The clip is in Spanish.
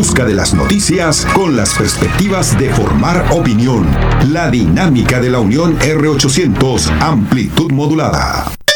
busca de las noticias con las perspectivas de formar opinión. La dinámica de la Unión R800, amplitud modulada.